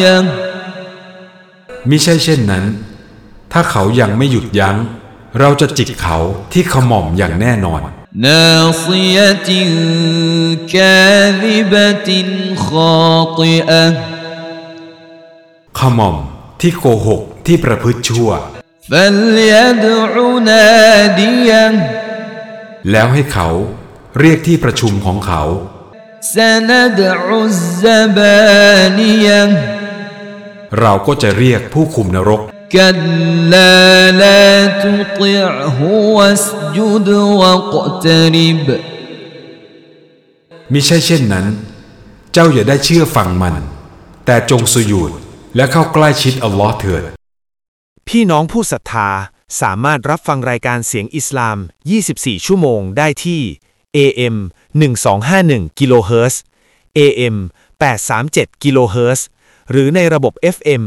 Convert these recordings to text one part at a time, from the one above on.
มิใช่เช่นนั้นถ้าเขายังไม่หยุดยั้งเราจะจิกเขาที่ขม่อมอย่างแน่นอน ناصية كاذبة خاطئة ขม่อมที่โกหกที่ประพฤติชั่ว فليدع ناديه แล้วให้เขาเรียกที่ประชุมของเขา سندع الزبانية เราก็จะเรียกผู้คุมนรก كلا لا تطعه واسجد واقترب มิใช่เช่นนั้นเจ้าอย่าได้เชื่อฟังมันแต่จงสุญูดและเข้าใกล้ชิดอัลลอฮ์เถิดพี่น้องผู้ศรัทธาสามารถรับฟังรายการเสียงอิสลาม24ชั่วโมงได้ที่ AM 1251กิโลเฮิรตซ์ AM 837กิโลเฮิรตซ์หรือในระบบ FM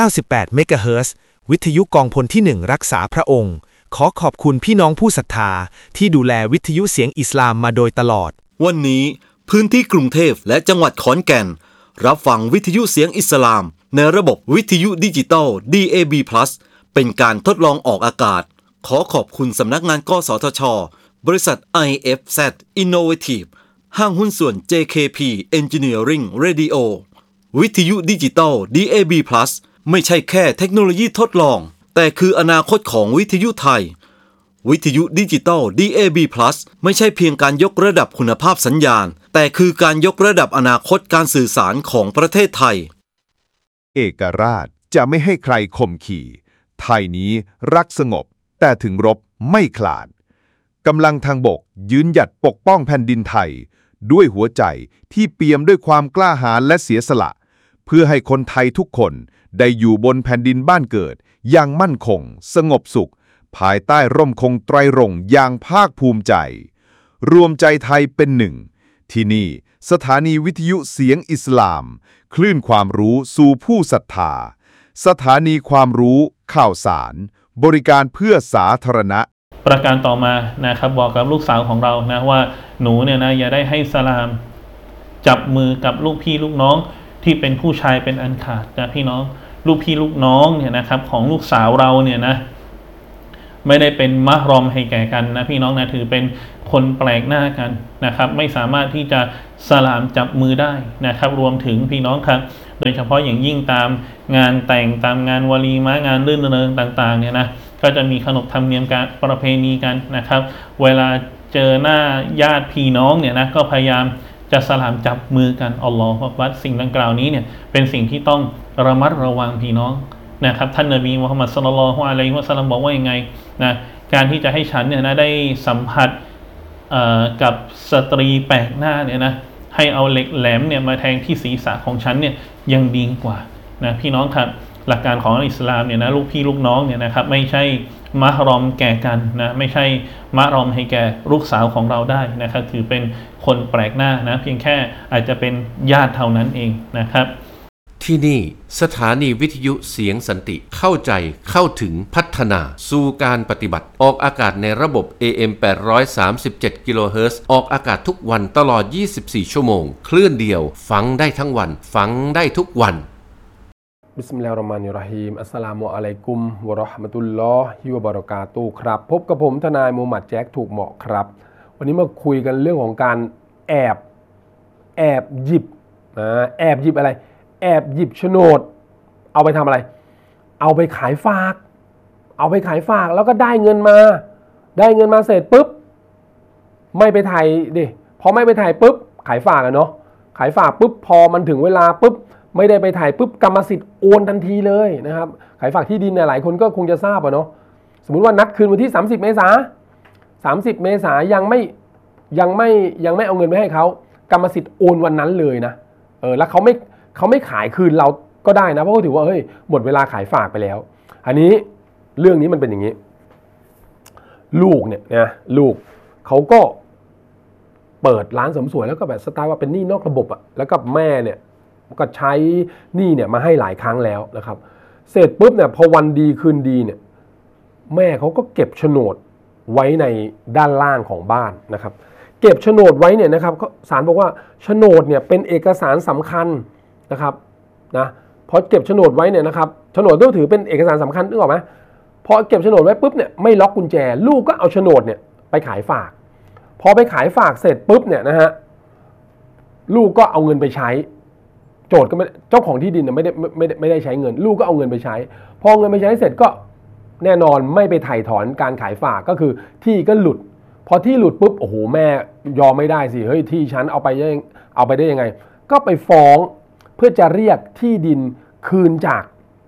98เมกะเฮิรตซ์วิทยุกองพลที่1รักษาพระองค์ขอขอบคุณพี่น้องผู้ศรัทธาที่ดูแลวิทยุเสียงอิสลามมาโดยตลอดวันนี้พื้นที่กรุงเทพและจังหวัดขอนแก่นรับฟังวิทยุเสียงอิสลามในระบบวิทยุดิจิตอล DAB+ เป็นการทดลองออกอากาศขอขอบคุณสำนักงานกสทช.บริษัท IFZ Innovative ห้างหุ้นส่วน JKP Engineering Radio วิทยุดิจิตอล DAB+ ไม่ใช่แค่เทคโนโลยีทดลองแต่คืออนาคตของวิทยุไทยวิทยุดิจิตอล DAB+ ไม่ใช่เพียงการยกระดับคุณภาพสัญญาณแต่คือการยกระดับอนาคตการสื่อสารของประเทศไทยเอกราชจะไม่ให้ใครข่มขี่ไทยนี้รักสงบแต่ถึงรบไม่ขลาดกำลังทางบกยืนหยัดปกป้องแผ่นดินไทยด้วยหัวใจที่เปี่ยมด้วยความกล้าหาญและเสียสละเพื่อให้คนไทยทุกคนได้อยู่บนแผ่นดินบ้านเกิดอย่างมั่นคงสงบสุขภายใต้ร่มคงไตรรงค์อย่างภาคภูมิใจรวมใจไทยเป็นหนึ่งที่นี่สถานีวิทยุเสียงอิสลามคลื่นความรู้สู่ผู้ศรัทธาสถานีความรู้ข่าวสารบริการเพื่อสาธารณะประการต่อมานะครับบอกกับลูกสาวของเรานะว่าหนูเนี่ยนะอย่าได้ให้สลามจับมือกับลูกพี่ลูกน้องที่เป็นผู้ชายเป็นอันขาดนะพี่น้องลูกพี่ลูกน้องเนี่ยนะครับของลูกสาวเราเนี่ยนะไม่ได้เป็นมะรอมให้แก่กันนะพี่น้องนะถือเป็นคนแปลกหน้ากันนะครับไม่สามารถที่จะสลามจับมือได้นะครับรวมถึงพี่น้องครับโดยเฉพาะอย่างยิ่งตามงานแต่งตามงานวาลีมะงานรื่นเริงต่างๆเนี่ยนะก็จะมีขนบธรรมเนียมการประเพณีกันนะครับเวลาเจอหน้าญาติพี่น้องเนี่ยนะก็พยายามจะสลามจับมือกันอัลลอฮฺอักบัรสิ่งดังกล่าวนี้เนี่ยเป็นสิ่งที่ต้องระมัดระวังพี่น้องนะครับท่านนบีมุฮัมมัดศ็อลลัลลอฮุอะลัยฮิวะซัลลัมบอกว่ายังไงนะการที่จะให้ฉันเนี่ยนะได้สัมผัสกับสตรีแปลกหน้าเนี่ยนะให้เอาเหล็กแหลมเนี่ยมาแทงที่ศีรษะของฉันเนี่ยยังดีกว่านะพี่น้องครับหลักการของอิสลามเนี่ยนะลูกพี่ลูกน้องเนี่ยนะครับไม่ใช่มะรอมแก่กันนะไม่ใช่มะรอมให้แก่ลูกสาวของเราได้นะครับถือเป็นคนแปลกหน้านะเพียงแค่อาจจะเป็นญาติเท่านั้นเองนะครับที่นี่สถานีวิทยุเสียงสันติเข้าใจเข้าถึงพัฒนาสู่การปฏิบัติออกอากาศในระบบ AM 837กิโลเฮิรตซ์ออกอากาศทุกวันตลอด24ชั่วโมงคลื่นเดียวฟังได้ทั้งวันฟังได้ทุกวันบิสมิลลาฮิรเราะห์มานิรเราะฮีมอัสสลามุอะลัยกุมวะเราะห์มะตุลลอฮิวะบะเราะกาตุฮ์ครับพบกับผมทนายมูฮัมหมัดแจ็คถูกเหมาะครับวันนี้มาคุยกันเรื่องของการแอบหยิบแอบหยิบอะไรแอบหยิบโฉนดเอาไปทำอะไรเอาไปขายฝากแล้วก็ได้เงินมาเสร็จปุ๊บไม่ไปถ่ายดิพอไม่ไปถ่ายปุ๊บขายฝากเนาะขายฝากปุ๊บพอมันถึงเวลาปุ๊บไม่ได้ไปถ่ายปุ๊บกรรมสิทธิ์โอนทันทีเลยนะครับขายฝากที่ดินเนี่ยหลายคนก็คงจะทราบเนาะสมมุติว่านัดคืนวันที่30เมษายนยังไม่เอาเงินไปให้เขากรรมสิทธิ์โอนวันนั้นเลยนะแล้วเขาไม่ขายคืนเราก็ได้นะเพราะเขาถือว่าเฮ้ยหมดเวลาขายฝากไปแล้วอันนี้เรื่องนี้มันเป็นอย่างนี้ลูกเนี่ยนะลูกเขาก็เปิดร้านเสริมสวยแล้วก็แบบสไตล์ว่าเป็นหนี้นอกระบบอ่ะแล้วก็แม่เนี่ยก็ใช้หนี้เนี่ยมาให้หลายครั้งแล้วนะครับเสร็จปุ๊บเนี่ยพอวันดีคืนดีเนี่ยแม่เขาก็เก็บโฉนดไว้ในด้านล่างของบ้านนะครับเก็บโฉนดไว้เนี่ยนะครับศาลบอกว่าโฉนดเนี่ยเป็นเอกสารสำคัญนะครับนะพอเก็บโฉนดไว้เนี่ยนะครับโฉนดต้องถือเป็นเอกสารสำคัญนึกออกไหมพอเก็บโฉนดไว้ปุ๊บเนี่ยไม่ล็อกกุญแจลูกก็เอาโฉนดเนี่ยไปขายฝากพอไปขายฝากเสร็จปุ๊บเนี่ยนะฮะลูกก็เอาเงินไปใช้โจทย์ก็ไม่เจ้าของที่ดินไม่ได้ใช้เงินลูกก็เอาเงินไปใช้พอเงินไปใช้เสร็จก็แน่นอนไม่ไปไถ่ถอนการขายฝากก็คือที่ก็หลุดพอที่หลุดปุ๊บโอ้โหแม่ยอมไม่ได้สิเฮ้ยที่ฉันเอาไปได้ยังไงก็ไปฟ้องเพื่อจะเรียกที่ดินคืนจาก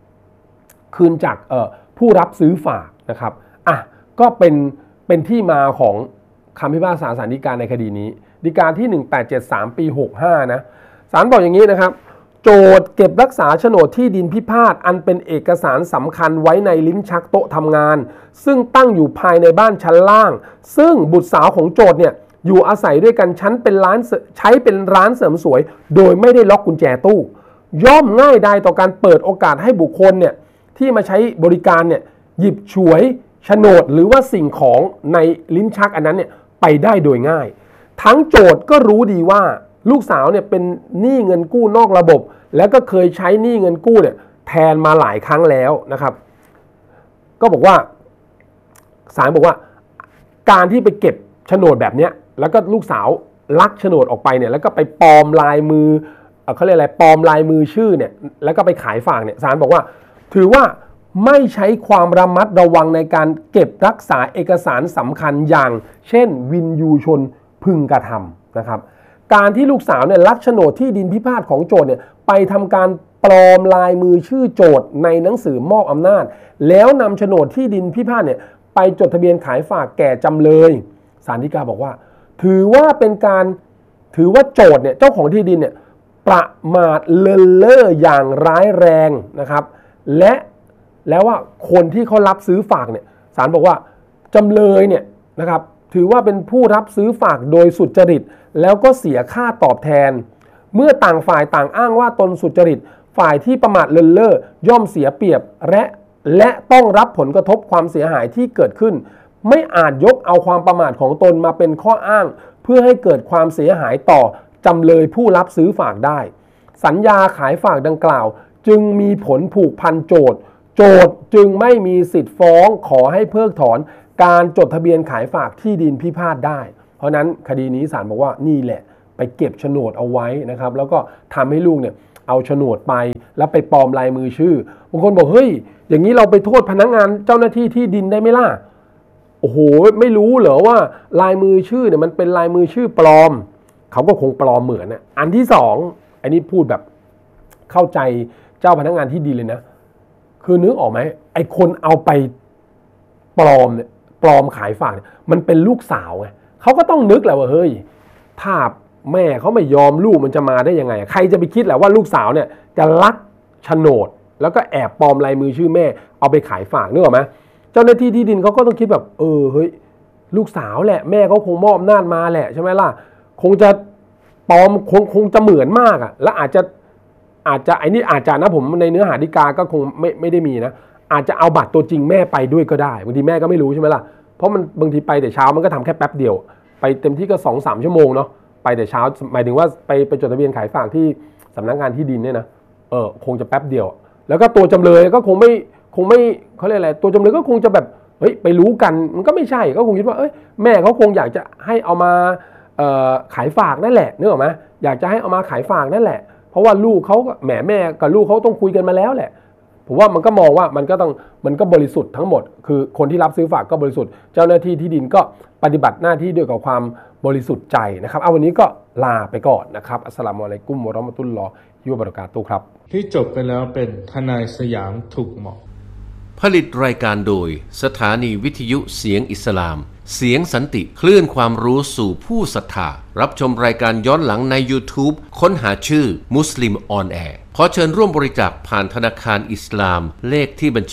ผู้รับซื้อฝากนะครับอ่ะก็เป็นที่มาของคำพิพากษาศาลฎีกาในคดีนี้ฎีกาที่1873ปี65นะศาลบอกอย่างนี้นะครับโจทย์เก็บรักษาโฉนดที่ดินพิพาทอันเป็นเอกสารสำคัญไว้ในลิ้นชักโต๊ะทำงานซึ่งตั้งอยู่ภายในบ้านชั้นล่างซึ่งบุตรสาวของโจทย์เนี่ยอยู่อาศัยด้วยกันใช้เป็นร้านเสริมสวยโดยไม่ได้ล็อกกุญแจตู้ย่อมง่ายดายต่อการเปิดโอกาสให้บุคคลเนี่ยที่มาใช้บริการเนี่ยหยิบฉวยโฉนดหรือว่าสิ่งของในลิ้นชักอันนั้นเนี่ยไปได้โดยง่ายทั้งโจทย์ก็รู้ดีว่าลูกสาวเนี่ยเป็นหนี้เงินกู้นอกระบบแล้วก็เคยใช้หนี้เงินกู้เนี่ยแทนมาหลายครั้งแล้วนะครับก็บอกว่าศาลบอกว่าการที่ไปเก็บโฉนดแบบเนี้ยแล้วก็ลูกสาวลักโฉนดออกไปเนี่ยแล้วก็ไปปลอมลายมือเขาเรียกอะไรปลอมลายมือชื่อเนี่ยแล้วก็ไปขายฝากเนี่ยศาลบอกว่าถือว่าไม่ใช้ความระมัดระวังในการเก็บรักษาเอกสารสำคัญอย่างเช่นวินยูชนพึงกระทำนะครับการที่ลูกสาวเนี่ยลักโฉนดที่ดินพิพาทของโจทย์เนี่ยไปทำการปลอมลายมือชื่อโจทย์ในหนังสือมอบอำนาจแล้วนำโฉนดที่ดินพิพาทเนี่ยไปจดทะเบียนขายฝากแก่จำเลยศาลฎีกาบอกว่าถือว่าโจทย์เนี่ยเจ้าของที่ดินเนี่ยประมาทเลินเล่ออย่างร้ายแรงนะครับแล้วว่าคนที่เขารับซื้อฝากเนี่ยศาลบอกว่าจำเลยเนี่ยนะครับถือว่าเป็นผู้รับซื้อฝากโดยสุจริตแล้วก็เสียค่าตอบแทนเมื่อต่างฝ่ายต่างอ้างว่าตนสุจริตฝ่ายที่ประมาทเลินเล่อย่อมเสียเปรียบและต้องรับผลกระทบความเสียหายที่เกิดขึ้นไม่อาจยกเอาความประมาทของตนมาเป็นข้ออ้างเพื่อให้เกิดความเสียหายต่อจำเลยผู้รับซื้อฝากได้สัญญาขายฝากดังกล่าวจึงมีผลผูกพันโจทย์จึงไม่มีสิทธิ์ฟ้องขอให้เพิกถอนการจดทะเบียนขายฝากที่ดินพิพาทได้เพราะนั้นคดีนี้ศาลบอกว่านี่แหละไปเก็บโฉนดเอาไว้นะครับแล้วก็ทำให้ลูกเนี่ยเอาโฉนดไปแล้วไปปลอมลายมือชื่อบางคนบอกเฮ้ยอย่างนี้เราไปโทษพนักงานเจ้าหน้าที่ที่ดินได้ไหมล่ะโอ้โหไม่รู้เหรอว่าลายมือชื่อเนี่ยมันเป็นลายมือชื่อปลอมเขาก็คงปลอมเหมือนนะอันที่สองอันนี้พูดแบบเข้าใจเจ้าพนักงานที่ดินเลยนะคือนึกออกไหมไอ้คนเอาไปปลอมเนี่ยปลอมขายฝากเนี่ยมันเป็นลูกสาวไงเขาก็ต้องนึกแหละว่าเฮ้ยถ้าแม่เขาไม่ยอมลูกมันจะมาได้ยังไงใครจะไปคิดแหละว่าลูกสาวเนี่ยจะลักโฉนดแล้วก็แอบปลอมลายมือชื่อแม่เอาไปขายฝากนึกออกไหมเจ้าหน้าที่ที่ดินเขาก็ต้องคิดแบบเฮ้ยลูกสาวแหละแม่เขาคงมอบอำนาจมาแหละใช่ไหมล่ะคงจะปลอมคงจะเหมือนมากอ่ะแล้วอาจจะไอ้นี่อาจจะนะผมในเนื้อหาฎีกาก็คงไม่ได้มีนะอาจจะเอาบัตรตัวจริงแม่ไปด้วยก็ได้บางทีแม่ก็ไม่รู้ใช่ไหมล่ะเพราะมันบางทีไปแต่เช้ามันก็ทำแค่แป๊บเดียวไปเต็มที่ก็ 2-3 ชั่วโมงเนาะไปแต่เช้าหมายถึงว่าไปจดทะเบียนขายฝากที่สำนักงานที่ดินเนี่ยนะคงจะแป๊บเดียวแล้วก็ตัวจำเลยก็คงไม่เขาเรียกอะไรตัวจำเลยก็คงจะแบบเฮ้ยไปรู้กันมันก็ไม่ใช่ก็คงคิดว่าแม่เขาคงอยากจะให้เอามาขายฝากนั่นแหละนึกออกไหมอยากจะให้เอามาขายฝากนั่นแหละเพราะว่าลูกเขาแม่กับลูกเขาต้องคุยกันมาแล้วแหละผมว่ามันก็มองว่ามันก็บริสุทธิ์ทั้งหมดคือคนที่รับซื้อฝากก็บริสุทธิ์เจ้าหน้าที่ที่ดินก็ปฏิบัติหน้าที่ด้วยกับความบริสุทธิ์ใจนะครับวันนี้ก็ลาไปก่อนนะครับอัสสลามุอะลัยกุมวะเราะมะตุลลอฮิวะบะเราะกาตุฮ์ครับที่จบไปแล้วเป็นทนายสยามถูกเหมาะผลิตรายการโดยสถานีวิทยุเสียงอิสลามเสียงสันติคลื่นความรู้สู่ผู้ศรัทธารับชมรายการย้อนหลังใน YouTube ค้นหาชื่อมุสลิมออนแอร์ขอเชิญร่วมบริจาคผ่านธนาคารอิสลามเลขที่บัญชี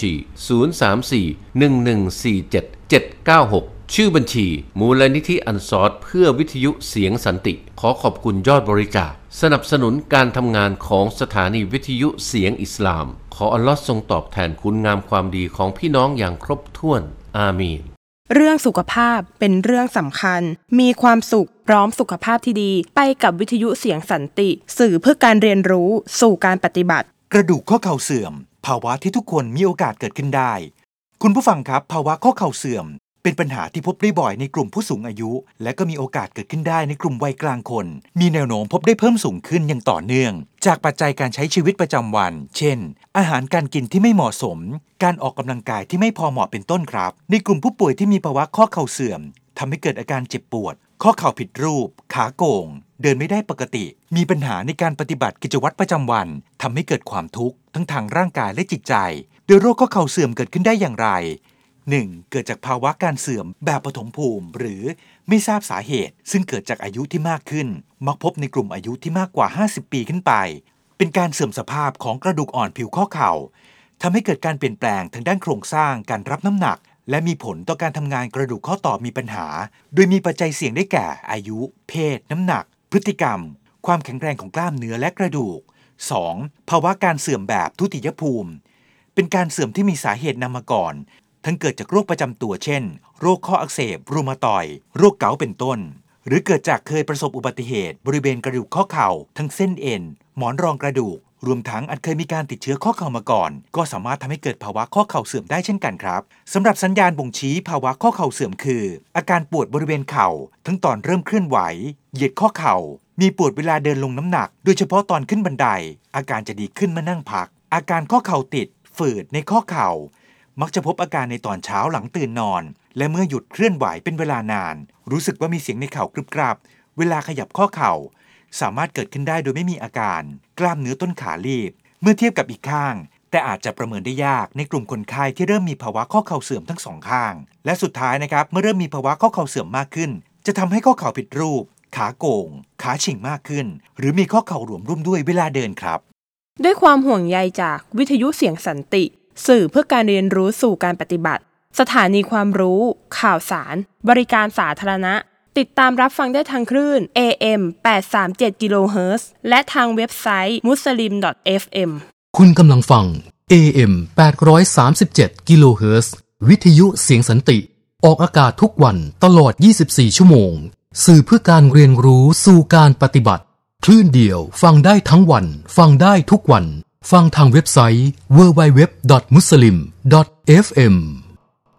034-1147-796 ชื่อบัญชีมูลนิธิอันซอรเพื่อวิทยุเสียงสันติขอขอบคุณยอดบริจาคสนับสนุนการทำงานของสถานีวิทยุเสียงอิสลามขออัลลอฮ์ทรงตอบแทนคุณงามความดีของพี่น้องอย่างครบถ้วนอามีนเรื่องสุขภาพเป็นเรื่องสำคัญมีความสุขพร้อมสุขภาพที่ดีไปกับวิทยุเสียงสันติสื่อเพื่อการเรียนรู้สู่การปฏิบัติกระดูกข้อเข่าเสื่อมภาวะที่ทุกคนมีโอกาสเกิดขึ้นได้คุณผู้ฟังครับภาวะข้อเข่าเสื่อมเป็นปัญหาที่พบได้บ่อยในกลุ่มผู้สูงอายุและก็มีโอกาสเกิดขึ้นได้ในกลุ่มวัยกลางคนมีแนวโน้มพบได้เพิ่มสูงขึ้นอย่างต่อเนื่องจากปัจจัยการใช้ชีวิตประจำวันเช่นอาหารการกินที่ไม่เหมาะสมการออกกำลังกายที่ไม่พอเหมาะเป็นต้นครับในกลุ่มผู้ป่วยที่มีภาวะข้อเข่าเสื่อมทำให้เกิดอาการเจ็บปวดข้อเข่าผิดรูปขาโก่งเดินไม่ได้ปกติมีปัญหาในการปฏิบัติกิจวัตรประจำวันทำให้เกิดความทุกข์ทั้งทางร่างกายและจิตใจโดยโรคข้อเข่าเสื่อมเกิดขึ้นได้อย่างไร 1. เกิดจากภาวะการเสื่อมแบบปฐมภูมิหรือไม่ทราบสาเหตุซึ่งเกิดจากอายุที่มากขึ้นมักพบในกลุ่มอายุที่มากกว่า50ปีขึ้นไปเป็นการเสื่อมสภาพของกระดูกอ่อนผิวข้อเข่าทำให้เกิดการเปลี่ยนแปลงทางด้านโครงสร้างการรับน้ำหนักและมีผลต่อการทำงานกระดูกข้อต่อมีปัญหาโดยมีปัจจัยเสี่ยงได้แก่อายุเพศน้ำหนักพฤติกรรมความแข็งแรงของกล้ามเนื้อและกระดูก 2. ภาวะการเสื่อมแบบทุติยภูมิเป็นการเสื่อมที่มีสาเหตุนำมาก่อนทั้งเกิดจากโรคประจำตัวเช่นโรคข้ออักเสบรูมาตอยด์โรคเกาต์เป็นต้นหรือเกิดจากเคยประสบอุบัติเหตุบริเวณกระดูกข้อเข่าทั้งเส้นเอ็นหมอนรองกระดูกรวมทั้งอาจเคยมีการติดเชื้อข้อเข่ามาก่อนก็สามารถทำให้เกิดภาวะข้อเข่าเสื่อมได้เช่นกันครับสำหรับสัญญาณบ่งชี้ภาวะข้อเข่าเสื่อมคืออาการปวดบริเวณเข่าทั้งตอนเริ่มเคลื่อนไหวเหยียดข้อเข่ามีปวดเวลาเดินลงน้ำหนักโดยเฉพาะตอนขึ้นบันไดอาการจะดีขึ้นเมื่อนั่งพักอาการข้อเข่าติดฝืดในข้อเข่ามักจะพบอาการในตอนเช้าหลังตื่นนอนและเมื่อหยุดเคลื่อนไหวเป็นเวลานานรู้สึกว่ามีเสียงในเข่ากรึบกรับเวลาขยับข้อเข่าสามารถเกิดขึ้นได้โดยไม่มีอาการกล้ามเนื้อต้นขาลีบเมื่อเทียบกับอีกข้างแต่อาจจะประเมินได้ยากในกลุ่มคนไข้ที่เริ่มมีภาวะข้อเข่าเสื่อมทั้งสองข้างและสุดท้ายนะครับเมื่อเริ่มมีภาวะข้อเข่าเสื่อมมากขึ้นจะทำให้ข้อเข่าผิดรูปขาโก่งขาฉิ่งมากขึ้นหรือมีข้อเข่าหลวมร่วมด้วยเวลาเดินครับด้วยความห่วงใยจากวิทยุเสียงสันติสื่อเพื่อการเรียนรู้สู่การปฏิบัติสถานีความรู้ข่าวสารบริการสาธารณะติดตามรับฟังได้ทางคลื่น AM 837 กิโลเฮิรตซ์และทางเว็บไซต์ muslim.fm คุณกำลังฟัง AM 837 กิโลเฮิรตซ์วิทยุเสียงสันติออกอากาศทุกวันตลอด 24 ชั่วโมงสื่อเพื่อการเรียนรู้สู่การปฏิบัติคลื่นเดียวฟังได้ทั้งวันฟังได้ทุกวันฟังทางเว็บไซต์ www.muslim.fm